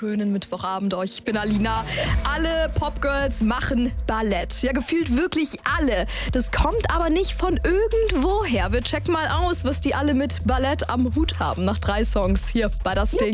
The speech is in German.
wunderschönen Mittwochabend euch. Ich bin Alina. Alle Popgirls machen Ballett. Ja, gefühlt wirklich alle. Das kommt aber nicht von irgendwoher. Wir checken mal aus, was die alle mit Ballett am Hut haben. Nach 3 Songs hier bei Das Ding.